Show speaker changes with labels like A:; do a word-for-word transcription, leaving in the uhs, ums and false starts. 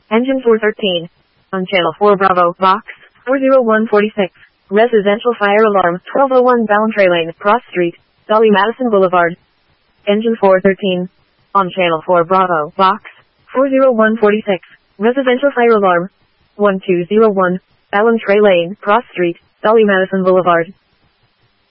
A: Engine four thirteen. On Channel four Bravo, Box four oh one forty-six. Residential fire alarm, twelve oh one Ballantrae Lane, Cross Street, Dolly Madison Boulevard. Engine four thirteen. On Channel four Bravo, Box four oh one forty-six. Residential fire alarm, one two oh one, Ballantrae Lane, Cross Street, Dolly Madison Boulevard.